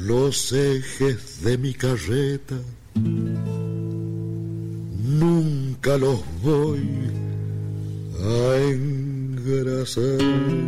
los ejes de mi carreta, nunca los voy a engrasar.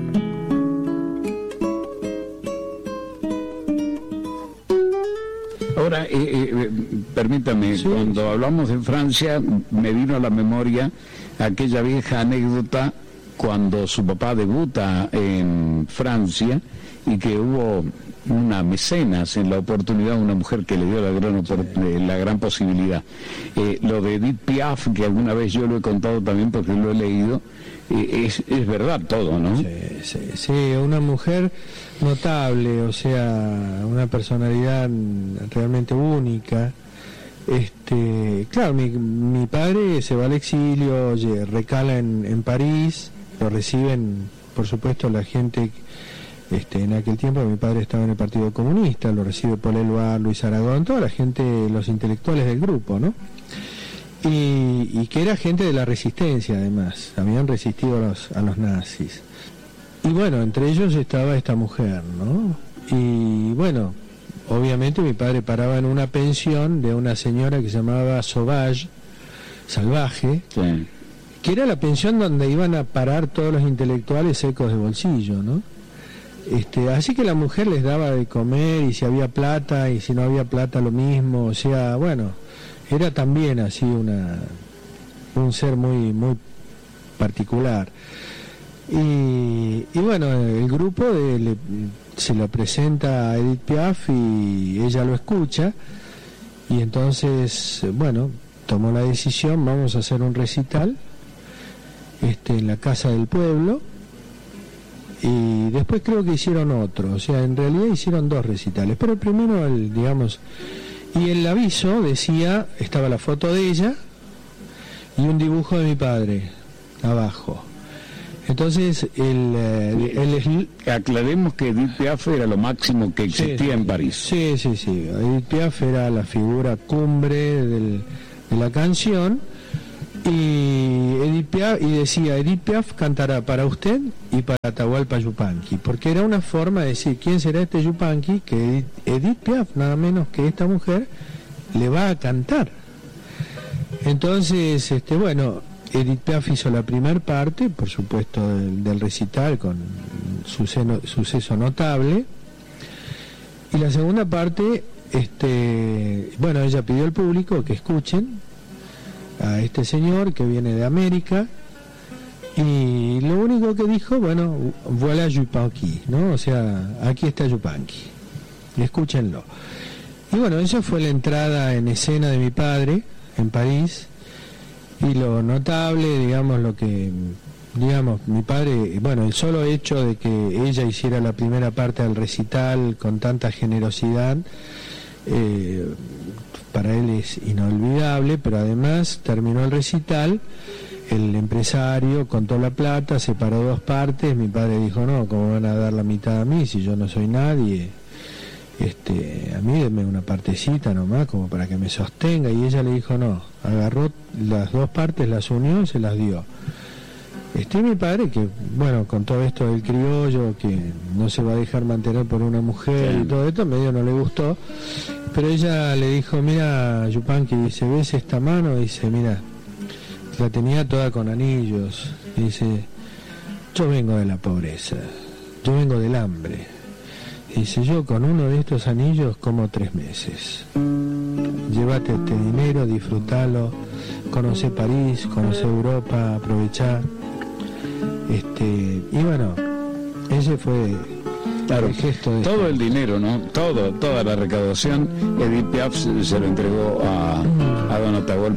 Ahora, permítame, sí, cuando hablamos de Francia, me vino a la memoria aquella vieja anécdota cuando su papá debuta en Francia y que hubo una mecenas en la oportunidad, una mujer que le dio la gran posibilidad. Lo de Edith Piaf, que alguna vez yo lo he contado también porque lo he leído, es verdad todo, ¿no? Sí, una mujer notable, o sea, una personalidad realmente única. Claro, mi padre se va al exilio, recala en París, lo reciben, por supuesto, la gente. En aquel tiempo mi padre estaba en el Partido Comunista, lo recibe Paul Eluard, Luis Aragón, toda la gente, los intelectuales del grupo, ¿no? Y que era gente de la resistencia, además, habían resistido a los nazis. Y bueno, entre ellos estaba esta mujer, ¿no? Y bueno, obviamente mi padre paraba en una pensión de una señora que se llamaba Sauvage, salvaje, sí, que era la pensión donde iban a parar todos los intelectuales secos de bolsillo, ¿no? Así que la mujer les daba de comer, y si había plata, y si no había plata lo mismo, o sea, bueno, era también así un ser muy, muy particular. Y bueno, el grupo se lo presenta a Edith Piaf y ella lo escucha, y entonces, bueno, tomó la decisión, vamos a hacer un recital en la Casa del Pueblo. Y después creo que hicieron otro, o sea, en realidad hicieron 2 recitales, pero el primero, digamos, y el aviso decía, estaba la foto de ella y un dibujo de mi padre abajo. Entonces, aclaremos que Edith Piaf era lo máximo que existía en París. Sí, Edith Piaf era la figura cumbre de la canción. Y decía, Edith Piaf cantará para usted y para Atahualpa Yupanqui, porque era una forma de decir, ¿quién será este Yupanqui? Que Edith Piaf, nada menos que esta mujer, le va a cantar. Entonces, bueno, Edith Piaf hizo la primera parte, por supuesto, del recital, con suceso notable, y la segunda parte, bueno, ella pidió al público que escuchen a este señor que viene de América, y lo único que dijo, bueno, voilà Yupanqui, ¿no? O sea, aquí está Yupanqui, escúchenlo. Y bueno, esa fue la entrada en escena de mi padre en París, y lo notable, digamos, mi padre, bueno, el solo hecho de que ella hiciera la primera parte del recital con tanta generosidad, para él es inolvidable, pero además terminó el recital, el empresario contó la plata, separó 2 partes, mi padre dijo, no, ¿cómo van a dar la mitad a mí si yo no soy nadie? A mí denme una partecita nomás como para que me sostenga, y ella le dijo no, agarró las 2 partes, las unió y se las dio. Mi padre, que bueno, con todo esto del criollo, que no se va a dejar mantener por una mujer, sí, y todo esto, medio no le gustó, pero ella le dijo, mira Yupanqui, dice, ¿ves esta mano? Dice, mira, la tenía toda con anillos, dice, yo vengo de la pobreza, yo vengo del hambre, dice, yo con uno de estos anillos como 3 meses, llévate este dinero, disfrútalo, conocé París, conocé Europa, aprovechá. Y bueno, ese fue claro, el gesto de todo el dinero, ¿no? Toda la recaudación, Edith Piaf se lo entregó a don Atahualpa